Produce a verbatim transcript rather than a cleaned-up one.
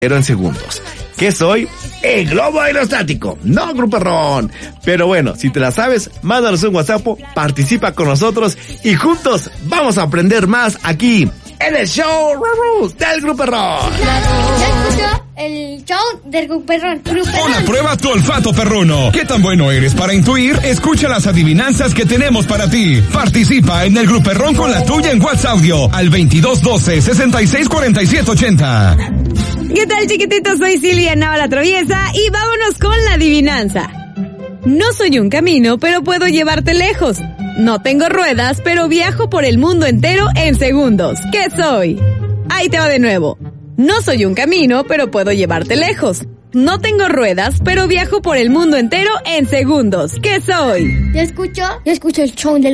pero en segundos. ¿Qué soy? El globo aerostático, no Gruperrón. Pero bueno, si te la sabes, mándanos un WhatsApp, participa con nosotros y juntos vamos a aprender más aquí en el show del Gruperrón. ¿Ya escuchó el show del Gruperrón? Pon a prueba tu olfato perruno. ¿Qué tan bueno eres para intuir? Escucha las adivinanzas que tenemos para ti. Participa en el Gruperrón con la tuya en WhatsApp Audio al veintidós doce sesenta y seis cuarenta y siete ochenta. ¿Qué tal, chiquititos? Soy Silvia Nava la Traviesa y vámonos con la adivinanza. No soy un camino, pero puedo llevarte lejos. No tengo ruedas, pero viajo por el mundo entero en segundos. ¿Qué soy? Ahí te va de nuevo. No soy un camino, pero puedo llevarte lejos. No tengo ruedas, pero viajo por el mundo entero en segundos. ¿Qué soy? ¿Ya escuchó? ¿Ya escuchó el show del